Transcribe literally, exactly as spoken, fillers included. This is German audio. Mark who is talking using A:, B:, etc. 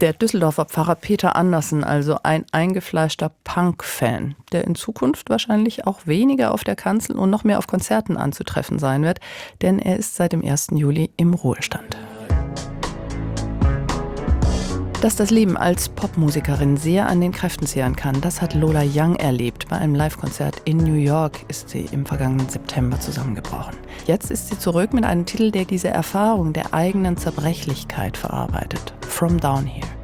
A: Der Düsseldorfer Pfarrer Peter Andersen, also ein eingefleischter Punk-Fan, der in Zukunft wahrscheinlich auch weniger auf der Kanzel und noch mehr auf Konzerten anzutreffen sein wird, denn er ist seit dem ersten Juli im Ruhestand. Dass das Leben als Popmusikerin sehr an den Kräften zehren kann, das hat Lola Young erlebt. Bei einem Live-Konzert in New York ist sie im vergangenen September zusammengebrochen. Jetzt ist sie zurück mit einem Titel, der diese Erfahrung der eigenen Zerbrechlichkeit verarbeitet. From Down Here.